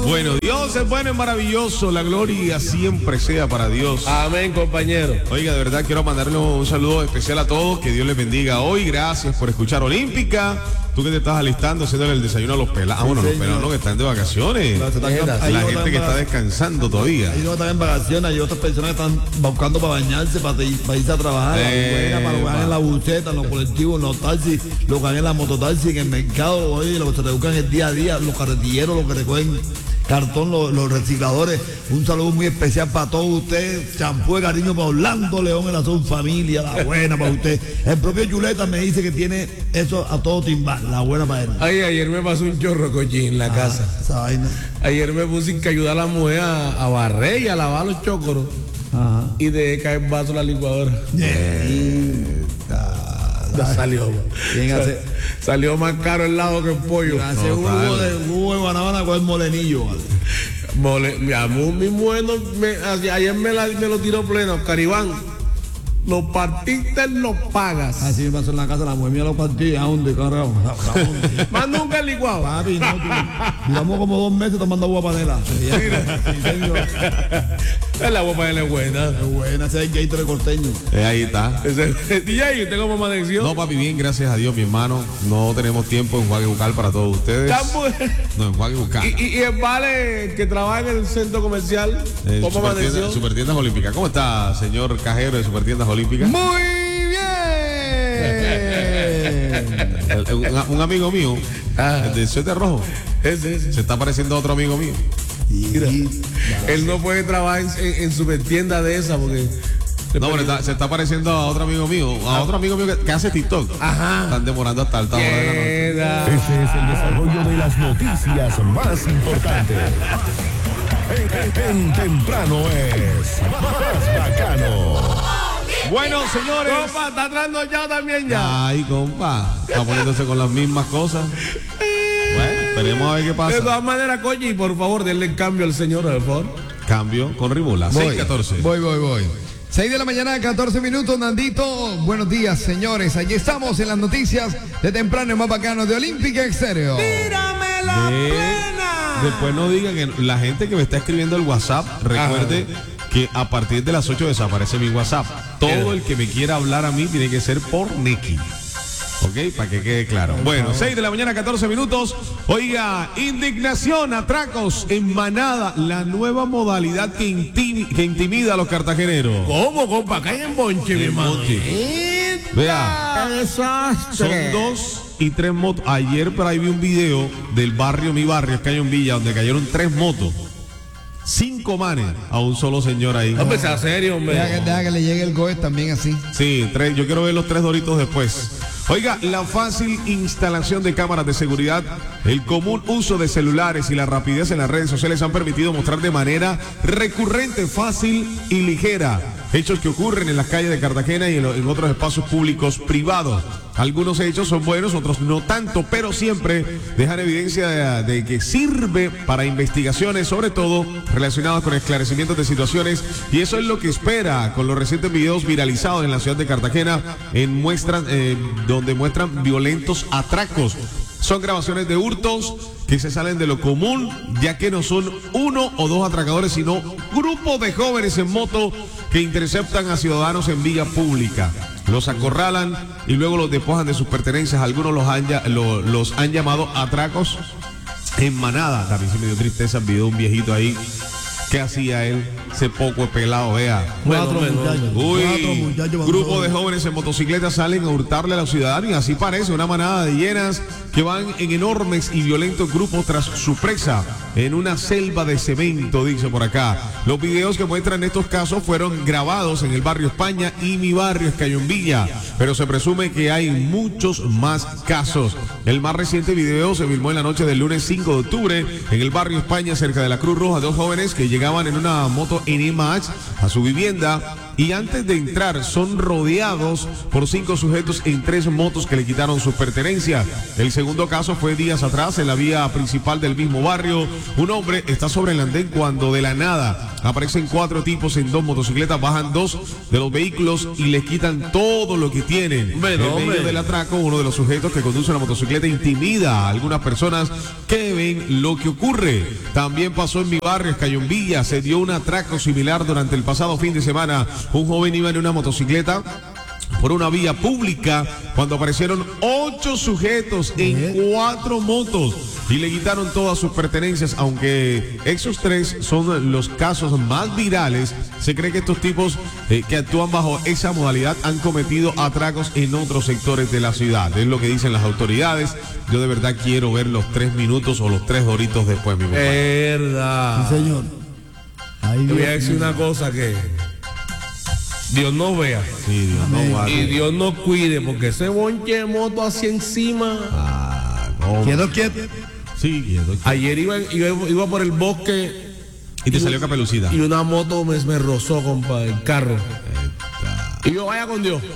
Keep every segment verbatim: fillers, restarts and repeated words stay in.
Bueno, Dios es bueno y maravilloso. La gloria siempre sea para Dios. Amén, compañero. Oiga, de verdad quiero mandarle un saludo especial a todos. Que Dios les bendiga hoy. Gracias por escuchar Olímpica. Tú que te estás alistando, haciéndole el desayuno a los pelados. Ah, bueno, los pelados no, que están de vacaciones. Claro, La, están, la gente que está descansando todavía. Hay no están en vacaciones, hay otras personas que están buscando para bañarse, para, para irse a trabajar, Eh, buena, para lo que hagan en la buceta, en los colectivos, en los taxis, lo que hagan en la mototaxi, en el mercado, oye, lo que se te buscan el día a día, los carretilleros, los que recogen cartón, los, los recicladores. Un saludo muy especial para todos ustedes. Champú de cariño para Orlando León, en la Son Familia, la buena para usted. El propio Chuleta me dice que tiene eso a todo timbar, la buena para él. Ay, ayer me pasó un chorro cochín en la Ah, casa. esa vaina. Ayer me puse que ayudar a la mujer a, a barrer y a lavar los chocoros. Ajá. Y dejé caer vaso en la licuadora. Ya salió. ¿Quién hace? Salió más caro el lado que el pollo. Hace un jugo de jugo de guanábana con el molenillo, vale. Mole, mi amor, mi mujer no- me- ayer me, la- me lo tiró pleno, Caribán. Lo partiste, lo pagas. Así me pasó en la casa, la mujer mía lo partí. ¿A dónde, carajo? ¿A dónde? Más nunca el licuado. Papi, no, tú- llevamos como dos meses tomando agua panela. Sí, señor. El agua para él es buena. Es buena, ese es el Gatorade costeño. Eh, ahí está. Ese- D J, ¿usted cómo amaneció? No, papi, bien, gracias a Dios, mi hermano. No tenemos tiempo en Enjuague Bucal para todos ustedes. Champo. No, Enjuague Bucal. Y, y, y el vale que trabaja en el centro comercial, Eh, ¿cómo Supertienda- amaneció? Supertiendas Olímpicas. ¿Cómo está, señor cajero de Supertiendas Olímpicas? Muy bien. El- el- un, un amigo mío, Ah. el de suéter rojo, Ese, ese. se está pareciendo a otro amigo mío. Mira, él no puede trabajar en, en, en su tienda de esa porque... No, pero está- se está pareciendo a otro amigo mío, a otro amigo mío que, que hace TikTok. Ajá. Están demorando hasta alta hora de la noche. Queda. Ese es el desarrollo de las noticias más importantes. En, en- en temprano es más bacano. Bueno, señores. Compa, está trasnochado también ya. Ay, compa, está poniéndose con las mismas cosas. Bueno, esperemos a ver qué De pasa. todas maneras, coño, y por favor, denle el cambio al señor, por favor. Cambio con Rimula. seis catorce. Voy, voy, voy. seis de la mañana, catorce minutos, Nandito. Buenos días, señores. Allí estamos en las noticias de temprano y más bacano de Olímpica Exterior. ¡Tírame la De- plena! Después no diga que la gente que me está escribiendo el WhatsApp, recuerde que a partir de las ocho desaparece mi WhatsApp. Todo el que me quiera hablar a mí tiene que ser por Neki. ¿Ok? Para que quede claro. Bueno, seis de la mañana, catorce minutos. Oiga, indignación, atracos en manada, la nueva modalidad que, intimi- que intimida a los cartageneros. ¿Cómo, compa? Cae en bonche, mi En hermano. bonche. Vea, son Desastre. dos y tres motos. Ayer por ahí vi un video del barrio, mi barrio, Caño en Villa, donde cayeron tres motos. Cinco manes a un solo señor ahí. Hombre, sea serio, hombre. Deja que, deja que le llegue el Goes también así. Sí, tres, yo quiero ver los tres doritos después. Oiga, la fácil instalación de cámaras de seguridad, el común uso de celulares y la rapidez en las redes sociales han permitido mostrar de manera recurrente, fácil y ligera hechos que ocurren en las calles de Cartagena y en, lo- en otros espacios públicos privados. Algunos hechos son buenos, otros no tanto, pero siempre dejan evidencia de, de que sirve para investigaciones, sobre todo relacionadas con esclarecimientos de situaciones, y eso es lo que espera con los recientes videos viralizados en la ciudad de Cartagena, en muestras, eh, donde muestran violentos atracos. Son grabaciones de hurtos que se salen de lo común, ya que no son uno o dos atracadores, sino grupos de jóvenes en moto que interceptan a ciudadanos en vía pública. Los acorralan y luego los despojan de sus pertenencias. Algunos los han, ya- lo- los han llamado atracos en manada. También se me dio tristeza el video de un viejito ahí. ¿Qué hacía él? Ese poco pelado, vea. Cuatro bueno, muchachos. Uy, Cuatro muchachos. grupo de jóvenes en motocicletas salen a hurtarle a los ciudadanos y así parece una manada de hienas que van en enormes y violentos grupos tras su presa en una selva de cemento, dice por acá. Los videos que muestran estos casos fueron grabados en el barrio España y mi barrio es Caño en Villa, pero se presume que hay muchos más casos. El más reciente video se filmó en la noche del lunes cinco de octubre en el barrio España, cerca de la Cruz Roja. Dos jóvenes que llegaban en una moto N M A X a su vivienda y antes de entrar son rodeados por cinco sujetos en tres motos que le quitaron sus pertenencias. El segundo caso fue días atrás en la vía principal del mismo barrio. Un hombre está sobre el andén cuando de la nada aparecen cuatro tipos en dos motocicletas, bajan dos de los vehículos y les quitan todo lo que tienen. Hombre, en no, medio hombre. del atraco, uno de los sujetos que conduce una motocicleta intimida a algunas personas que ven lo que ocurre. También pasó en mi barrio, Escayumbilla, se dio un atraco similar durante el pasado fin de semana. Un joven iba en una motocicleta por una vía pública cuando aparecieron ocho sujetos en cuatro motos y le quitaron todas sus pertenencias. Aunque esos tres son los casos más virales, se cree que estos tipos eh, que actúan bajo esa modalidad han cometido atracos en otros sectores de la ciudad. Es lo que dicen las autoridades. Yo de verdad quiero ver los tres minutos o los tres doritos después, mi compadre. Verdad. Sí, señor. Ahí Te voy a Dios decir mío. una cosa que Dios no vea Sí, Dios, no, Amén. guarde. y Dios no cuide, porque ese bonche de moto así encima. Ah, no. Quieto, quieto. Sí, quieto. Ayer iba, iba, iba por el bosque Y te salió capelucida. y una moto me, me rozó, compa, el carro. Y yo, vaya con Dios,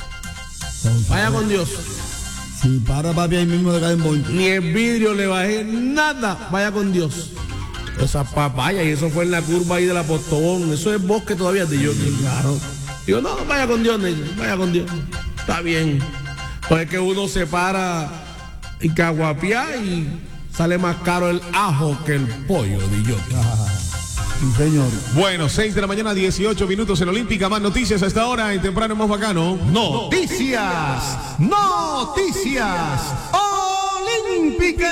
vaya con Dios. Si para papi ahí mismo de caer en bonche. Ni el vidrio le bajé, nada, vaya con Dios. Esa papaya, y eso fue en la curva ahí del Apostobón. Eso es bosque todavía de yo. Claro. Digo, no, vaya con Dios, niño, vaya con Dios. Está bien. Pues es que uno se para y caguapea y sale más caro el ajo que el pollo de yo. Sí, señor. Bueno, seis de la mañana, dieciocho minutos en Olímpica. Más noticias a esta hora en Temprano Más Bacano. Noticias, noticias. Olímpica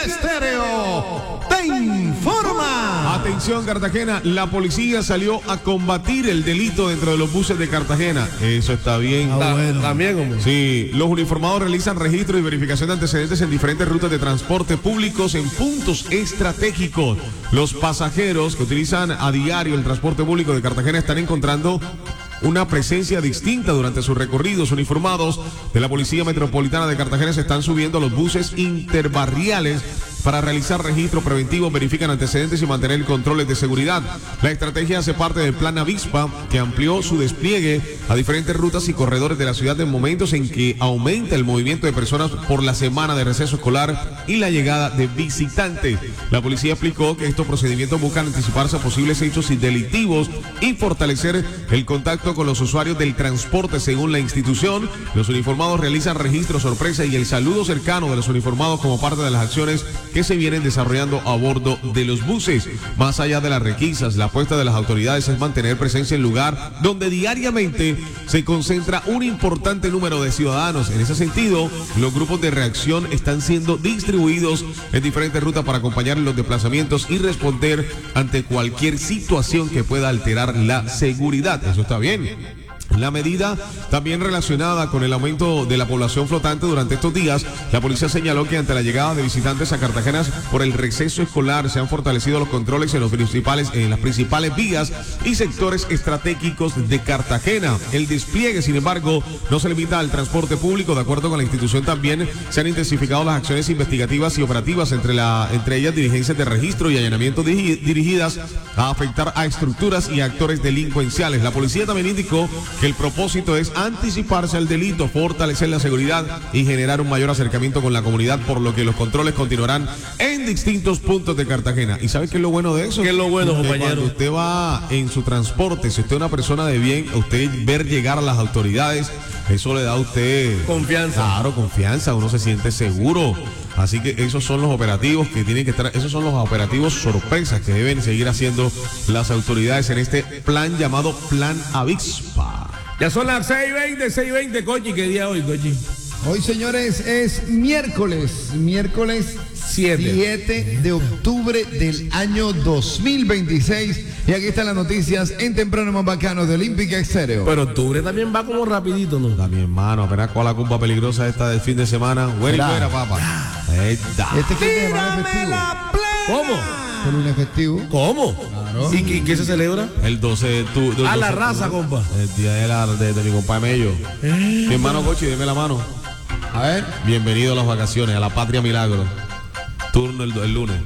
Estéreo te informa. Atención, Cartagena, la policía salió a combatir el delito dentro de los buses de Cartagena. Eso está bien. Ah, bueno. También, hombre. Sí, los uniformados realizan registro y verificación de antecedentes en diferentes rutas de transporte públicos en puntos estratégicos. Los pasajeros que utilizan a diario el transporte público de Cartagena están encontrando una presencia distinta durante sus recorridos. Uniformados de la Policía Metropolitana de Cartagena se están subiendo a los buses interbarriales para realizar registros preventivos, verifican antecedentes y mantener controles de seguridad. La estrategia hace parte del Plan Avispa, que amplió su despliegue a diferentes rutas y corredores de la ciudad en momentos en que aumenta el movimiento de personas por la semana de receso escolar y la llegada de visitantes. La policía explicó que estos procedimientos buscan anticiparse a posibles hechos delictivos y fortalecer el contacto con los usuarios del transporte. Según la institución, los uniformados realizan registro sorpresa y el saludo cercano de los uniformados como parte de las acciones que se vienen desarrollando a bordo de los buses. Más allá de las requisas, la apuesta de las autoridades es mantener presencia en lugar donde diariamente se concentra un importante número de ciudadanos. En ese sentido, los grupos de reacción están siendo distribuidos en diferentes rutas para acompañar los desplazamientos y responder ante cualquier situación que pueda alterar la seguridad. Eso está bien. La medida también relacionada con el aumento de la población flotante durante estos días. La policía señaló que ante la llegada de visitantes a Cartagena por el receso escolar se han fortalecido los controles en los principales, en las principales vías y sectores estratégicos de Cartagena. El despliegue, sin embargo, no se limita al transporte público. De acuerdo con la institución, también se han intensificado las acciones investigativas y operativas, entre la, entre ellas diligencias de registro y allanamiento diri- dirigidas a afectar a estructuras y actores delincuenciales. La policía también indicó que el propósito es anticiparse al delito, fortalecer la seguridad y generar un mayor acercamiento con la comunidad, por lo que los controles continuarán en distintos puntos de Cartagena. ¿Y sabe qué es lo bueno de eso? ¿Qué es lo bueno, Que compañero? Cuando usted va en su transporte, si usted es una persona de bien, a usted ver llegar a las autoridades, eso le da a usted Confianza. Claro, confianza, uno se siente seguro. Así que esos son los operativos que tienen que estar, esos son los operativos sorpresas que deben seguir haciendo las autoridades en este plan llamado Plan Avispa. Ya son las seis veinte, seis veinte, Cochi. ¿Qué día hoy, Cochi? Hoy, señores, es miércoles, miércoles Siete. siete de octubre del año dos mil veintiséis. Y aquí están las noticias en Temprano Más Bacano de Olímpica Estéreo. Pero octubre también va como rapidito, ¿no? Da mi hermano, apenas con la cumpa peligrosa esta del fin de semana. Buena y Mira. buena, papá. Esta. Este fin de semana es festivo. ¿Cómo? Por un festivo. ¿Cómo? ¿Y qué, qué se celebra? El doce de tu, del A la doce de raza, octubre. compa. El día de, la, de, de mi compa Mello. Mi hermano Cochi, deme la mano. A ver. Bienvenido a las vacaciones, a la Patria Milagro. Turno el, el lunes.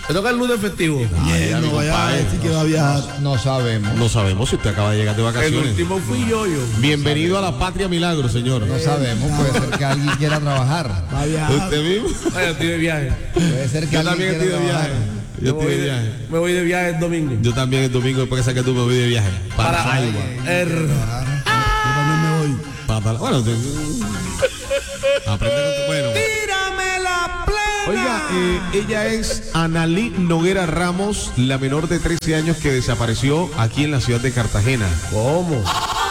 Me toca el lunes festivo. Bien, no vaya a decir que va a viajar. No sabemos. No sabemos si usted acaba de llegar de El vacaciones. último fui yo, yo. Bienvenido a la Patria Milagro, señor. No sabemos. Puede ser que alguien quiera trabajar. Va a viajar. ¿Usted mismo? Ay, yo estoy de viaje. Puede ser que Yo alguien también quiera estoy de viaje. trabajar. Yo Me estoy voy de de, viaje. me voy de viaje el domingo. Yo también el domingo, después que saques tú, me voy de viaje. Para Para Jaiba. er, Yo también me voy. Para- Bueno, te- aprende con tu... Bueno. ¡Tírame la plena! Oiga, eh, ella es Analí Noguera Ramos, la menor de trece años que desapareció aquí en la ciudad de Cartagena. ¿Cómo?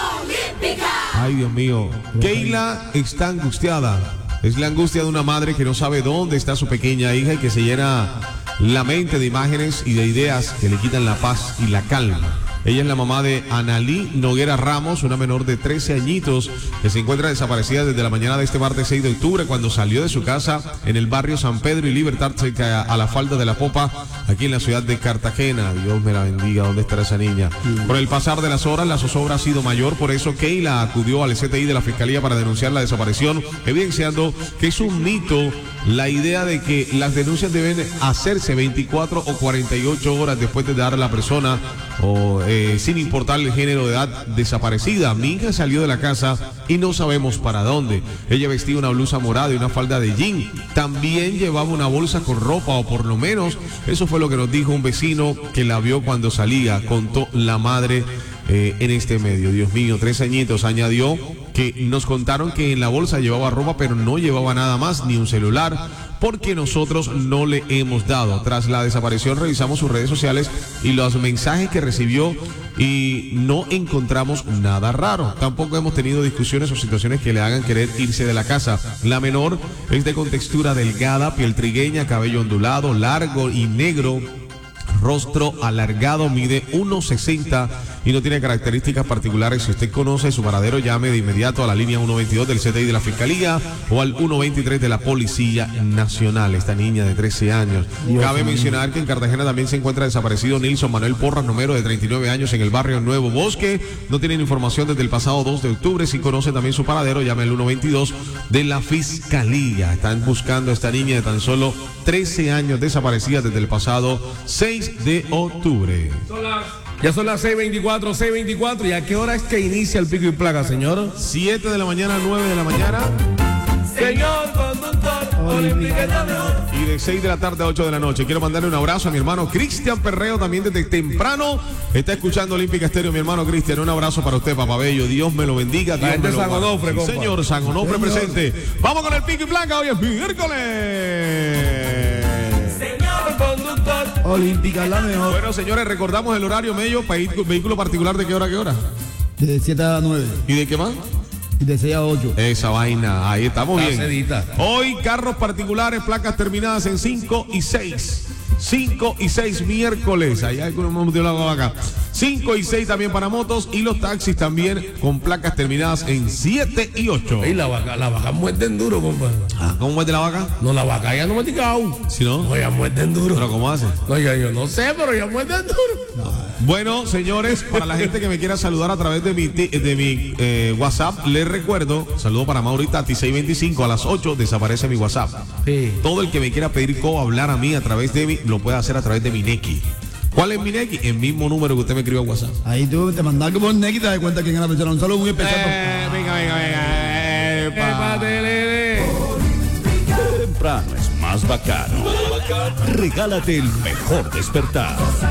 Ay, Dios mío. Keila está angustiada. Es la angustia de una madre que no sabe dónde está su pequeña hija y que se llena la mente de imágenes y de ideas que le quitan la paz y la calma. Ella es la mamá de Analí Noguera Ramos, una menor de trece añitos que se encuentra desaparecida desde la mañana de este martes seis de octubre, cuando salió de su casa en el barrio San Pedro y Libertad, cerca a la falda de la Popa, aquí en la ciudad de Cartagena. Dios me la bendiga, ¿dónde estará esa niña? Por el pasar de las horas, la zozobra ha sido mayor, por eso Keila acudió al C T I de la Fiscalía para denunciar la desaparición, evidenciando que es un mito la idea de que las denuncias deben hacerse veinticuatro o cuarenta y ocho horas después de dar a la persona o eh, sin importar el género de edad desaparecida. Mi hija salió de la casa y no sabemos para dónde. Ella vestía una blusa morada y una falda de jean. También llevaba una bolsa con ropa, o por lo menos eso fue lo que nos dijo un vecino que la vio cuando salía, contó la madre eh, en este medio. Dios mío, tres añitos. Añadió que nos contaron que en la bolsa llevaba ropa, pero no llevaba nada más, ni un celular, porque nosotros no le hemos dado. Tras la desaparición revisamos sus redes sociales y los mensajes que recibió y no encontramos nada raro. Tampoco hemos tenido discusiones o situaciones que le hagan querer irse de la casa. La menor es de contextura delgada, piel trigueña, cabello ondulado, largo y negro, rostro alargado, mide uno sesenta y no tiene características particulares. Si usted conoce su paradero, llame de inmediato a la línea ciento veintidós del C T I de la Fiscalía o al ciento veintitrés de la Policía Nacional. Esta niña de trece años. Dios Cabe mío. mencionar que en Cartagena también se encuentra desaparecido Nilson Manuel Porras Romero, de treinta y nueve años, en el barrio Nuevo Bosque. No tienen información desde el pasado dos de octubre. Si conoce también su paradero, llame al ciento veintidós de la Fiscalía. Están buscando a esta niña de tan solo trece años, desaparecida desde el pasado seis de octubre. Ya son las seis veinticuatro, seis veinticuatro. ¿Y a qué hora es que inicia el pico y placa, señor? siete de la mañana, nueve de la mañana. Señor conductor, olímpica es la mejor. Y de seis de la tarde a ocho de la noche. Quiero mandarle un abrazo a mi hermano Cristian Perreo, también desde temprano. Está escuchando Olímpica Estéreo, mi hermano Cristian. Un abrazo para usted, papá bello. Dios me lo bendiga. Dios gente me lo de San guarde. Onofre, Sí, compa. señor, San Onofre presente. Vamos con el pico y placa. Hoy es miércoles. Señor conductor. Olímpica es la mejor. Bueno, señores, recordamos el horario medio. Vehículo particular, ¿de qué hora a qué hora? De siete a nueve. ¿Y de qué más? Y de seis a ocho. Esa vaina, ahí estamos La bien. sedita. Hoy carros particulares, placas terminadas en cinco y seis. cinco y seis miércoles. Ahí hay algunos de la acá. cinco y seis también para motos, y los taxis también con placas terminadas en siete y ocho. Y la vaca, la vaca muerden duro, compa. Ah, ¿cómo es de la vaca? No, la vaca ya no me ha ticado. Si no, No, ya muerden duro. pero ¿cómo hace? No, ya yo no sé, pero ya muerden duro. Bueno, señores, para la gente que me quiera saludar a través de mi, ti- de mi eh, WhatsApp, les recuerdo, saludo para Mauri Tati seis veinticinco, a las ocho desaparece mi WhatsApp. Sí. Todo el que me quiera pedir co hablar a mí a través de mi, lo puede hacer a través de mi Neki. ¿Cuál es mi Neki? El mismo número que usted me escribió en WhatsApp. Ahí tú te mandas que por Neki y te das cuenta quién es la persona. Un saludo muy especial. Eh, venga, venga, venga. epa. Épatelele. Temprano es más bacano. Regálate el mejor despertar.